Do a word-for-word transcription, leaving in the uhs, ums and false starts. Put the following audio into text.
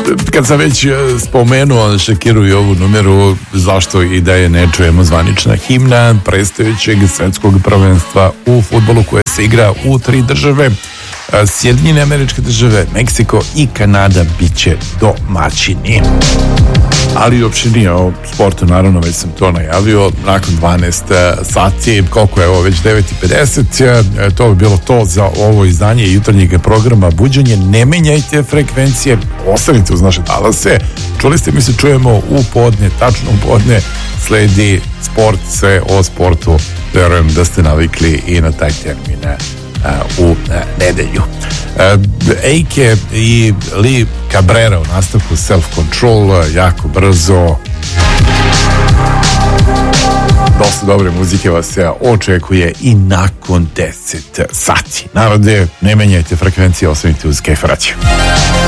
kad sam već spomenuo Shakiru i ovu numeru, zašto i da je ne čujemo, zvanična himna predstojećeg svetskog prvenstva u fudbalu koje se igra u tri države. Sjedinjene Američke Države, Meksiko i Kanada bit će domaćini. Ali uopće nije o sportu, naravno, već sam to najavio. Nakon dvanaest sati, koliko je ovo, već devet i pedeset, to bi bilo to za ovo izdanje jutarnjeg programa Buđenje. Ne menjajte frekvencije, ostanite uz naše talase. Čuli ste, mi se čujemo u podne, tačno u podne, sledi sport, sve o sportu. Verujem da ste navikli i na taj termin u nedelju. Eike i Lee Cabrera u nastavku Self Control, jako brzo. Dosta dobre muzike vas se očekuje i nakon deset sati. Narode, ne menjajte frekvencije, ostanite uz Kejf Radio.